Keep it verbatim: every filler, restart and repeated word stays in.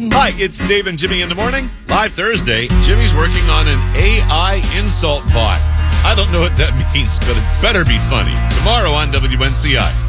Hi, it's Dave and Jimmy in the morning. Live Thursday. Jimmy's working on an A I insult bot. I don't know what that means, but it better be funny. Tomorrow on W N C I.